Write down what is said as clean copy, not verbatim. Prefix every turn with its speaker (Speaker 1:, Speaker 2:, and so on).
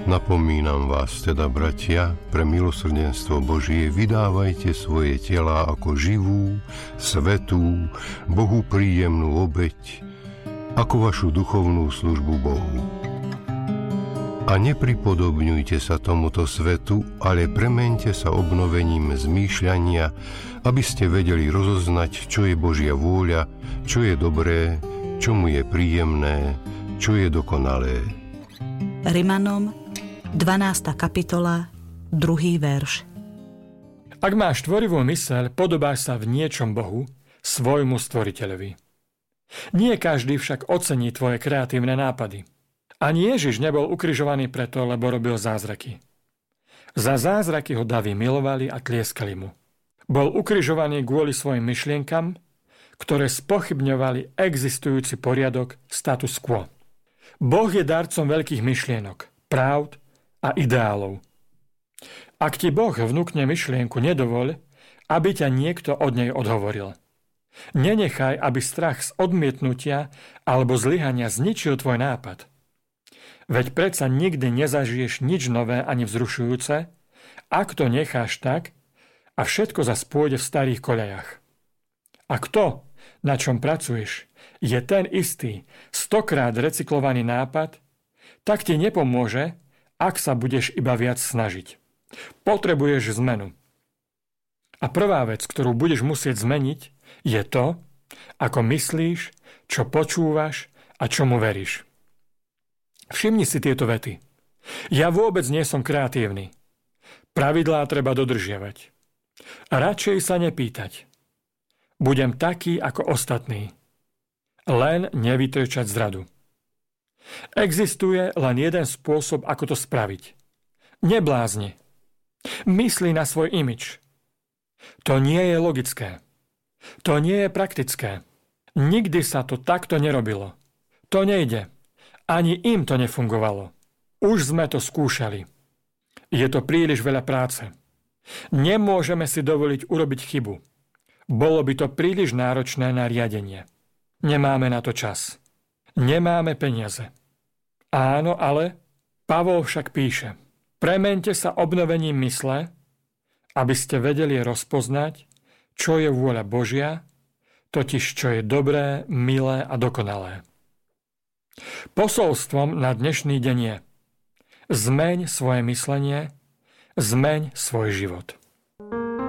Speaker 1: Napomínam vás teda, bratia, pre milosrdenstvo Božie vydávajte svoje telá ako živú, svätú, Bohu príjemnú obeť, ako vašu duchovnú službu Bohu. A nepripodobňujte sa tomuto svetu, ale premeňte sa obnovením zmýšľania, aby ste vedeli rozoznať, čo je Božia vôľa, čo je dobré, čo mu je príjemné, čo je dokonalé.
Speaker 2: Rimanom 12. kapitola, 2. verš.
Speaker 3: Ak máš tvorivú myseľ, podobáš sa v niečom Bohu, svojmu stvoriteľovi. Nie každý však ocení tvoje kreatívne nápady. Ani Ježiš nebol ukrižovaný preto, lebo robil zázraky. Za zázraky ho davi milovali a tlieskali mu. Bol ukrižovaný kvôli svojim myšlienkam, ktoré spochybňovali existujúci poriadok status quo. Boh je darcom veľkých myšlienok, pravd a ideálov. Ak ti Boh vnúkne myšlienku, nedovoľ, aby ťa niekto od nej odhovoril. Nenechaj, aby strach z odmietnutia alebo zlyhania zničil tvoj nápad. Veď predsa nikdy nezažiješ nič nové ani vzrušujúce, ak to necháš tak a všetko zas pôjde v starých koľajach. Ak to, na čom pracuješ, je ten istý, 100-krát recyklovaný nápad, tak ti nepomôže, ak sa budeš iba viac snažiť. Potrebuješ zmenu. A prvá vec, ktorú budeš musieť zmeniť, je to, ako myslíš, čo počúvaš a čomu veríš. Všimni si tieto vety. Ja vôbec nie som kreatívny. Pravidlá treba dodržiavať. Radšej sa nepýtať. Budem taký ako ostatní. Len nevytrčať zradu. Existuje len jeden spôsob, ako to spraviť. Neblázni. Myslí na svoj imidž. To nie je logické. To nie je praktické. Nikdy sa to takto nerobilo. To nejde. Ani im to nefungovalo. Už sme to skúšali. Je to príliš veľa práce. Nemôžeme si dovoliť urobiť chybu. Bolo by to príliš náročné na riadenie. Nemáme na to čas. Nemáme peniaze. Áno, ale Pavol však píše: premeňte sa obnovením mysle, aby ste vedeli rozpoznať, čo je vôľa Božia, totiž čo je dobré, milé a dokonalé. Posolstvom na dnešný deň je: zmeň svoje myslenie, zmeň svoj život.